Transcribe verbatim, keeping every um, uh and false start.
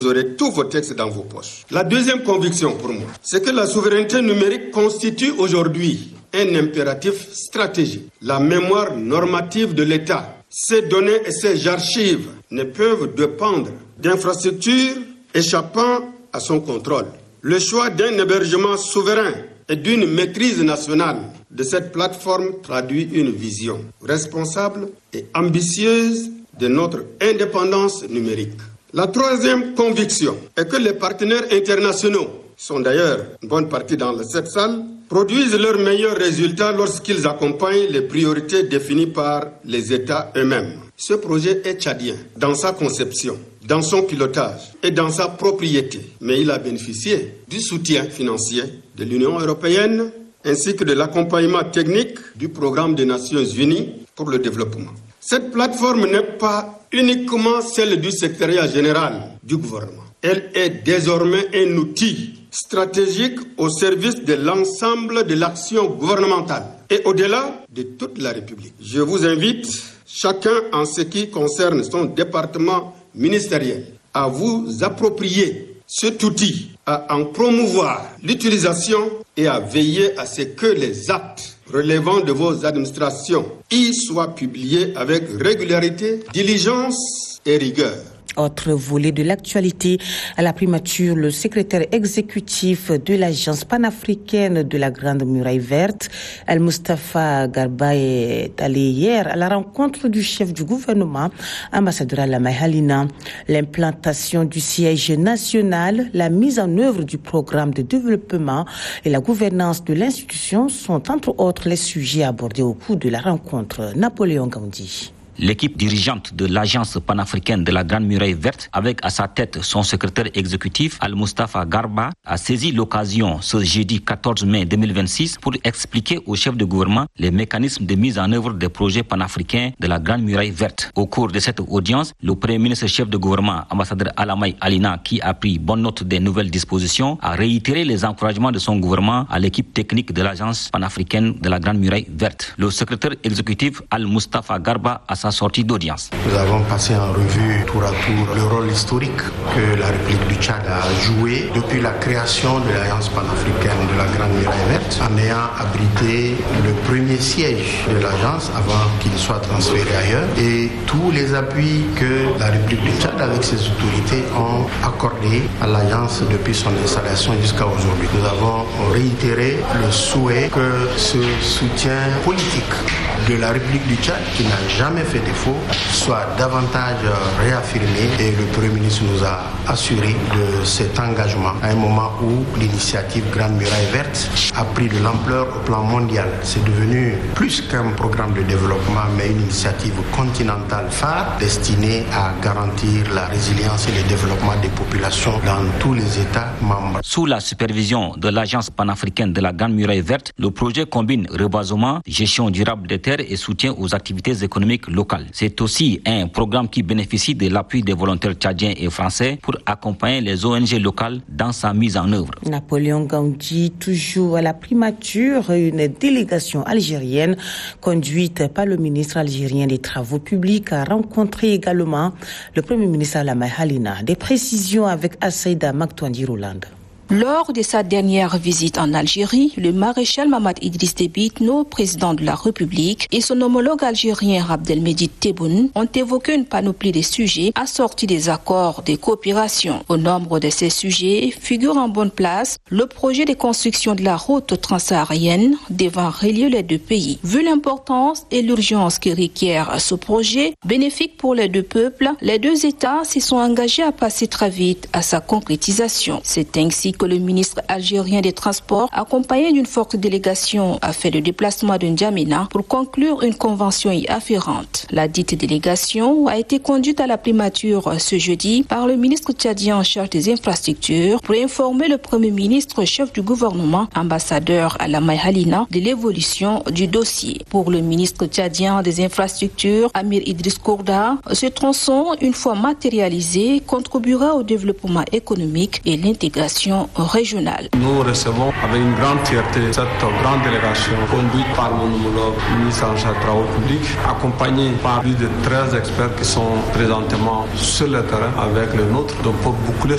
Vous aurez tous vos textes dans vos poches. La deuxième conviction pour moi, c'est que la souveraineté numérique constitue aujourd'hui un impératif stratégique. La mémoire normative de l'État, ses données et ses archives ne peuvent dépendre d'infrastructures échappant à son contrôle. Le choix d'un hébergement souverain et d'une maîtrise nationale de cette plateforme traduit une vision responsable et ambitieuse de notre indépendance numérique. La troisième conviction est que les partenaires internationaux, sont d'ailleurs une bonne partie dans cette salle, produisent leurs meilleurs résultats lorsqu'ils accompagnent les priorités définies par les États eux-mêmes. Ce projet est tchadien dans sa conception, dans son pilotage et dans sa propriété. Mais il a bénéficié du soutien financier de l'Union européenne ainsi que de l'accompagnement technique du Programme des Nations Unies pour le développement. Cette plateforme n'est pas uniquement celle du secrétariat général du gouvernement. Elle est désormais un outil stratégique au service de l'ensemble de l'action gouvernementale et au-delà de toute la République. Je vous invite, chacun en ce qui concerne son département ministériel, à vous approprier cet outil, à en promouvoir l'utilisation et à veiller à ce que les actes relevant de vos administrations y soient publiés avec régularité, diligence et rigueur. Autre volet de l'actualité, à la primature, le secrétaire exécutif de l'agence panafricaine de la Grande Muraille Verte, Al-Mustafa Garba, est allé hier à la rencontre du chef du gouvernement, ambassadeur Alamai Halina. L'implantation du siège national, la mise en œuvre du programme de développement et la gouvernance de l'institution sont entre autres les sujets abordés au cours de la rencontre. Napoléon Gandhi. L'équipe dirigeante de l'agence panafricaine de la Grande Muraille Verte, avec à sa tête son secrétaire exécutif Al-Mustafa Garba, a saisi l'occasion ce jeudi quatorze mai deux mille vingt-six pour expliquer au chef de gouvernement les mécanismes de mise en œuvre des projets panafricains de la Grande Muraille Verte. Au cours de cette audience, le premier ministre chef de gouvernement, ambassadeur Alamai Halina, qui a pris bonne note des nouvelles dispositions, a réitéré les encouragements de son gouvernement à l'équipe technique de l'agence panafricaine de la Grande Muraille Verte. Le secrétaire exécutif Al-Mustafa Garba a sa sortie d'audience. Nous avons passé en revue tour à tour le rôle historique que la République du Tchad a joué depuis la création de l'Alliance panafricaine de la Grande Muraille Verte, en ayant abrité le premier siège de l'agence avant qu'il soit transféré ailleurs, et tous les appuis que la République du Tchad avec ses autorités ont accordés à l'agence depuis son installation jusqu'à aujourd'hui. Nous avons réitéré le souhait que ce soutien politique de la République du Tchad, qui n'a jamais fait défaut, soit davantage réaffirmé, et le Premier ministre nous a assuré de cet engagement à un moment où l'initiative Grande Muraille Verte a pris de l'ampleur au plan mondial. C'est devenu plus qu'un programme de développement, mais une initiative continentale phare destinée à garantir la résilience et le développement des populations dans tous les États membres. Sous la supervision de l'Agence panafricaine de la Grande Muraille Verte, le projet combine reboisement, gestion durable des terres et soutien aux activités économiques locales. C'est aussi un programme qui bénéficie de l'appui des volontaires tchadiens et français pour accompagner les O N G locales dans sa mise en œuvre. Napoléon Gandhi, toujours à la primature, une délégation algérienne conduite par le ministre algérien des Travaux publics a rencontré également le Premier ministre Alamai Halina. Des précisions avec Assaïda Maktouandi Roland. Lors de sa dernière visite en Algérie, le maréchal Mamad Idriss Déby Itno, président de la République, et son homologue algérien Abdelmejid Tebboune ont évoqué une panoplie de sujets assortis des accords de coopération. Au nombre de ces sujets figure en bonne place le projet de construction de la route transsaharienne devant relier les deux pays. Vu l'importance et l'urgence que requiert ce projet, bénéfique pour les deux peuples, les deux États se sont engagés à passer très vite à sa concrétisation. C'est ainsi que que le ministre algérien des Transports, accompagné d'une forte délégation, a fait le déplacement de N'Djamena pour conclure une convention y afférente. La dite délégation a été conduite à la primature ce jeudi par le ministre tchadien en charge des infrastructures pour informer le premier ministre chef du gouvernement, ambassadeur Alamai Halina, de l'évolution du dossier. Pour le ministre tchadien des infrastructures, Amir Idriss Kourda, ce tronçon, une fois matérialisé, contribuera au développement économique et l'intégration régionale. Nous recevons avec une grande fierté cette grande délégation conduite par mon homologue ministre en charge des Travaux publics, accompagnée par plus de treize experts qui sont présentement sur le terrain avec le nôtre. Donc pour boucler